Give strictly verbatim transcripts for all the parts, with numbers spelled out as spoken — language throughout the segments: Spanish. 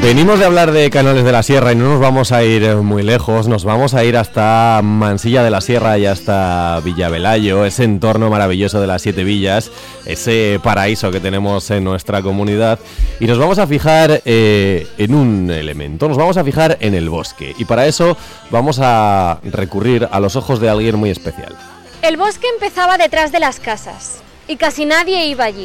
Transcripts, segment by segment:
Venimos de hablar de Canales de la Sierra y no nos vamos a ir muy lejos, nos vamos a ir hasta Mansilla de la Sierra y hasta Villavelayo, ese entorno maravilloso de las Siete Villas, ese paraíso que tenemos en nuestra comunidad, y nos vamos a fijar eh, en un elemento, nos vamos a fijar en el bosque, y para eso vamos a recurrir a los ojos de alguien muy especial. El bosque empezaba detrás de las casas y casi nadie iba allí.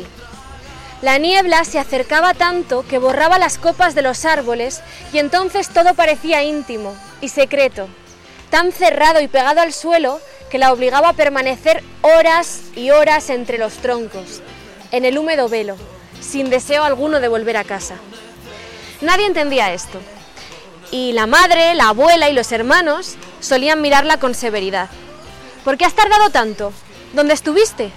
La niebla se acercaba tanto que borraba las copas de los árboles y entonces todo parecía íntimo y secreto, tan cerrado y pegado al suelo que la obligaba a permanecer horas y horas entre los troncos, en el húmedo velo, sin deseo alguno de volver a casa. Nadie entendía esto, y la madre, la abuela y los hermanos solían mirarla con severidad. ¿Por qué has tardado tanto? ¿Dónde estuviste?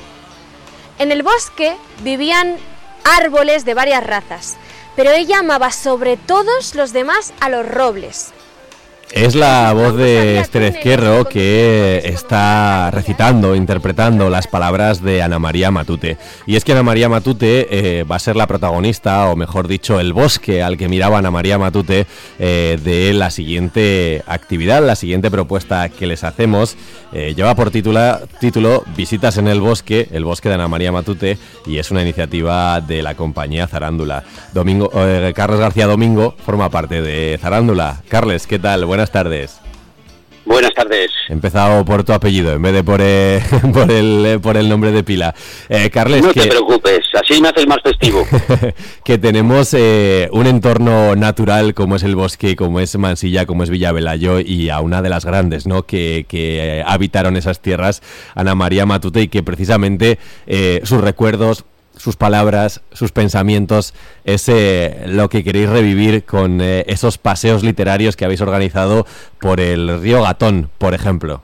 En el bosque vivían árboles de varias razas, pero ella amaba sobre todos los demás a los robles. Es la voz de Esther Ezquerro que está recitando, interpretando las palabras de Ana María Matute. Y es que Ana María Matute eh, va a ser la protagonista, o mejor dicho, el bosque al que miraba Ana María Matute eh, de la siguiente actividad, la siguiente propuesta que les hacemos. Eh, lleva por titula, título Visitas en el bosque, el bosque de Ana María Matute, y es una iniciativa de la compañía Zarándula. Domingo, eh, Carles García Domingo forma parte de Zarándula. Carles, ¿qué tal? Buenas Buenas tardes. Buenas tardes. He empezado por tu apellido en vez de por, eh, por, el, por el nombre de pila. Eh, Carles, no que, te preocupes, así me haces más festivo. Que tenemos eh, un entorno natural como es el bosque, como es Mansilla, como es Villavelayo, y a una de las grandes, ¿no?, que, que habitaron esas tierras, Ana María Matute, y que precisamente eh, sus recuerdos, sus palabras, sus pensamientos, es eh, lo que queréis revivir con eh, esos paseos literarios que habéis organizado por el río Gatón, por ejemplo.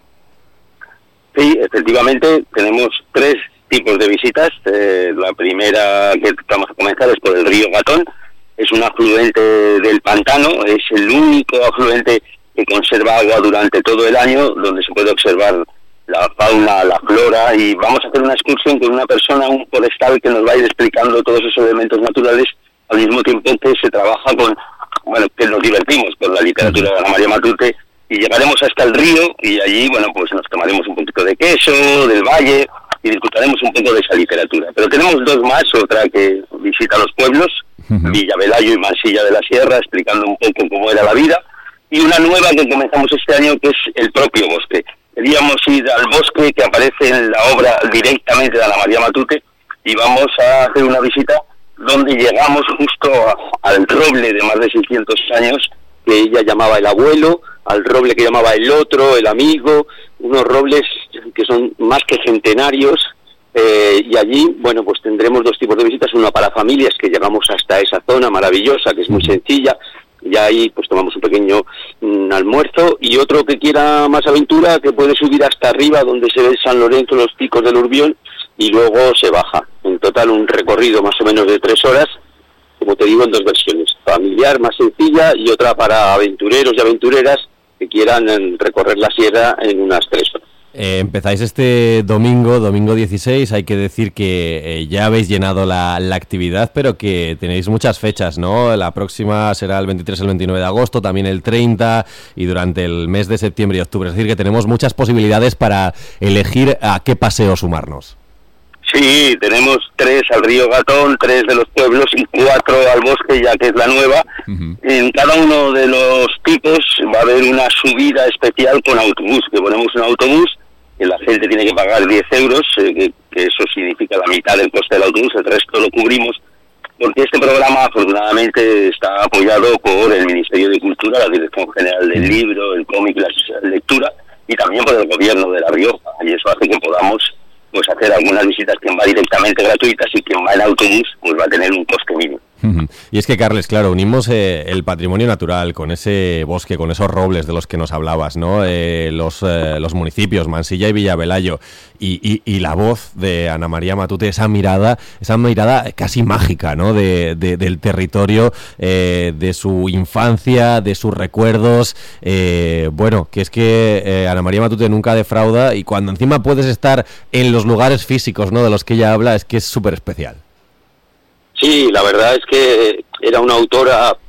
Sí, efectivamente, tenemos tres tipos de visitas. Eh, la primera que vamos a comenzar es por el río Gatón. Es un afluente del pantano, es el único afluente que conserva agua durante todo el año, donde se puede observar la fauna, la flora, y vamos a hacer una excursión con una persona, un forestal, que nos va a ir explicando todos esos elementos naturales, al mismo tiempo que se trabaja con, bueno, que nos divertimos con la literatura de Ana María Matute, y llegaremos hasta el río, y allí, bueno, pues nos tomaremos un poquito de queso, del valle, y disfrutaremos un poco de esa literatura. Pero tenemos dos más, otra que visita los pueblos, uh-huh. Villavelayo y Mansilla de la Sierra, explicando un poco cómo era la vida, y una nueva que comenzamos este año, que es el propio bosque. Queríamos ir al bosque que aparece en la obra directamente de Ana María Matute, y vamos a hacer una visita donde llegamos justo a, al roble de más de seiscientos años que ella llamaba el abuelo, al roble que llamaba el otro, el amigo, unos robles que son más que centenarios, eh, y allí, bueno, pues tendremos dos tipos de visitas, una para familias, que llegamos hasta esa zona maravillosa, que es muy sencilla, y ahí pues tomamos un pequeño mm, almuerzo, y otro que quiera más aventura, que puede subir hasta arriba donde se ve San Lorenzo, los picos del Urbión, y luego se baja. En total un recorrido más o menos de tres horas, como te digo, en dos versiones, familiar, más sencilla, y otra para aventureros y aventureras que quieran en, recorrer la sierra en unas tres horas. Eh, empezáis este domingo, domingo dieciséis, hay que decir que eh, ya habéis llenado la, la actividad, pero que tenéis muchas fechas, ¿no? La próxima será el veintitrés, el veintinueve de agosto, también el treinta, y durante el mes de septiembre y octubre, es decir, que tenemos muchas posibilidades para elegir a qué paseo sumarnos. Sí, tenemos tres al río Gatón, tres de los pueblos y cuatro al bosque, ya que es la nueva. Uh-huh. En cada uno de los tipos va a haber una subida especial con autobús, que ponemos un autobús, que la gente tiene que pagar diez euros, eh, que, que eso significa la mitad del coste del autobús, el resto lo cubrimos, porque este programa afortunadamente está apoyado por el Ministerio de Cultura, la Dirección General del Libro, el cómic y la lectura, y también por el Gobierno de La Rioja, y eso hace que podamos pues hacer algunas visitas. Quien va directamente gratuitas, y quien va en autobús pues va a tener un coste mínimo. Y es que, Carles, claro, unimos eh, el patrimonio natural con ese bosque, con esos robles de los que nos hablabas, ¿no? Eh, los, eh, los municipios, Mansilla y Villavelayo, y, y, y la voz de Ana María Matute, esa mirada, esa mirada casi mágica, ¿no? De, de, del territorio, eh, de su infancia, de sus recuerdos, eh, bueno, que es que eh, Ana María Matute nunca defrauda, y cuando encima puedes estar en los lugares físicos, ¿no?, de los que ella habla, es que es súper especial. Sí, la verdad es que era una autora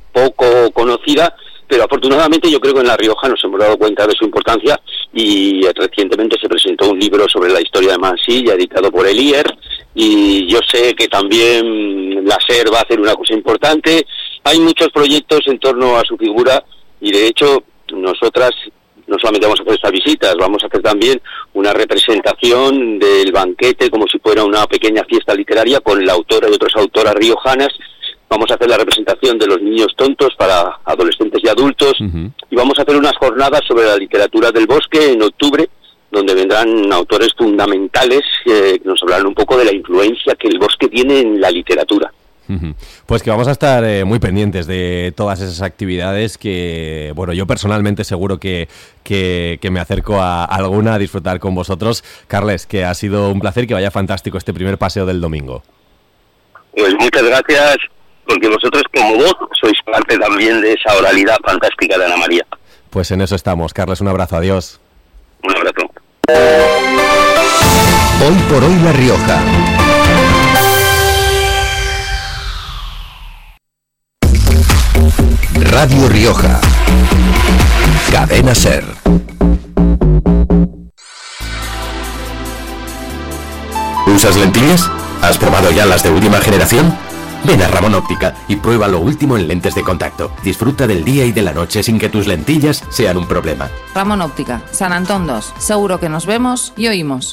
poco conocida, pero afortunadamente yo creo que en La Rioja nos hemos dado cuenta de su importancia y recientemente se presentó un libro sobre la historia de Mansilla, editado por el I E R, y yo sé que también la SER va a hacer una cosa importante. Hay muchos proyectos en torno a su figura y de hecho nosotras no solamente vamos a hacer estas visitas, vamos a hacer también una representación del banquete como si fuera una pequeña fiesta literaria con la autora y otras autoras riojanas. Vamos a hacer la representación de los niños tontos para adolescentes y adultos, uh-huh. y vamos a hacer unas jornadas sobre la literatura del bosque en octubre, donde vendrán autores fundamentales eh, que nos hablarán un poco de la influencia que el bosque tiene en la literatura. Uh-huh. Pues que vamos a estar eh, muy pendientes de todas esas actividades que, bueno, yo personalmente seguro que, que, que me acerco a alguna a disfrutar con vosotros. Carles, que ha sido un placer, que vaya fantástico este primer paseo del domingo. Pues muchas gracias, porque vosotros como vos sois parte también de esa oralidad fantástica de Ana María. Pues en eso estamos. Carles, un abrazo, adiós. Un abrazo. Hoy por hoy La Rioja. Radio Rioja. Cadena SER. ¿Usas lentillas? ¿Has probado ya las de última generación? Ven a Ramón Óptica y prueba lo último en lentes de contacto. Disfruta del día y de la noche sin que tus lentillas sean un problema. Ramón Óptica, San Antón dos. Seguro que nos vemos y oímos.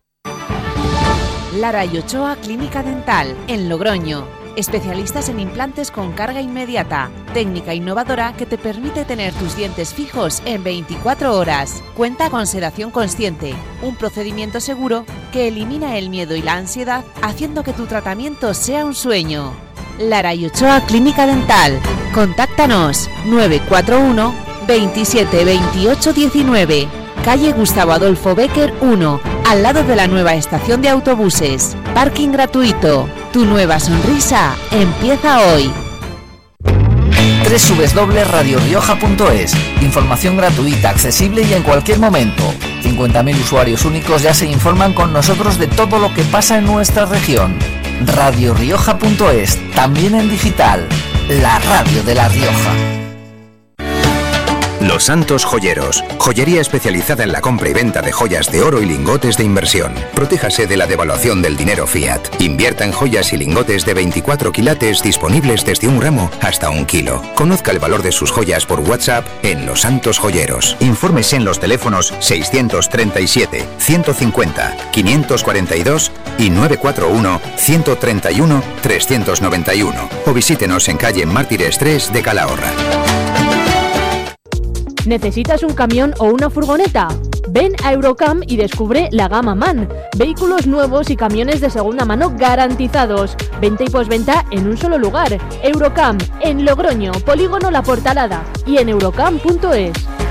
Lara y Ochoa Clínica Dental, en Logroño. Especialistas en implantes con carga inmediata. Técnica innovadora que te permite tener tus dientes fijos en veinticuatro horas. Cuenta con sedación consciente, un procedimiento seguro que elimina el miedo y la ansiedad, haciendo que tu tratamiento sea un sueño. Lara y Ochoa Clínica Dental. Contáctanos nueve cuatro uno, veintisiete, veintiocho, diecinueve. Calle Gustavo Adolfo Bécquer uno, al lado de la nueva estación de autobuses. Parking gratuito. Tu nueva sonrisa empieza hoy. doble u doble u doble punto radio rioja punto es. Información gratuita, accesible y en cualquier momento. cincuenta mil usuarios únicos ya se informan con nosotros de todo lo que pasa en nuestra región. radio rioja punto es, también en digital. La radio de La Rioja. Los Santos Joyeros, joyería especializada en la compra y venta de joyas de oro y lingotes de inversión. Protéjase de la devaluación del dinero fiat. Invierta en joyas y lingotes de veinticuatro quilates disponibles desde un gramo hasta un kilo. Conozca el valor de sus joyas por WhatsApp en Los Santos Joyeros. Infórmese en los teléfonos seiscientos treinta y siete, ciento cincuenta, quinientos cuarenta y dos y nueve cuatro uno, ciento treinta y uno, trescientos noventa y uno. O visítenos en calle Mártires tres de Calahorra. ¿Necesitas un camión o una furgoneta? Ven a Eurocam y descubre la gama MAN. Vehículos nuevos y camiones de segunda mano garantizados. Venta y posventa en un solo lugar. Eurocam, en Logroño, Polígono La Portalada y en eurocam punto es.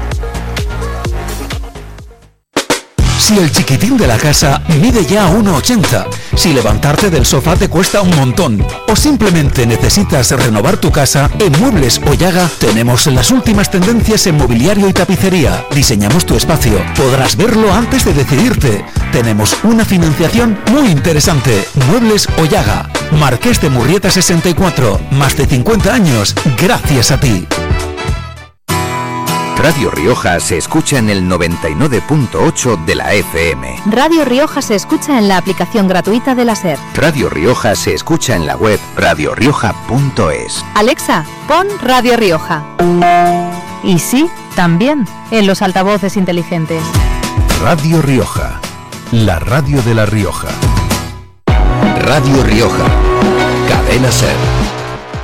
Si el chiquitín de la casa mide ya uno ochenta, si levantarte del sofá te cuesta un montón o simplemente necesitas renovar tu casa, en Muebles Ollaga tenemos las últimas tendencias en mobiliario y tapicería. Diseñamos tu espacio, podrás verlo antes de decidirte. Tenemos una financiación muy interesante. Muebles Ollaga, Marqués de Murrieta sesenta y cuatro, más de cincuenta años gracias a ti. Radio Rioja se escucha en el noventa y nueve punto ocho de la F M. Radio Rioja se escucha en la aplicación gratuita de la SER. Radio Rioja se escucha en la web radio rioja punto es. Alexa, pon Radio Rioja. Y sí, también en los altavoces inteligentes. Radio Rioja, la radio de La Rioja. Radio Rioja, Cadena SER.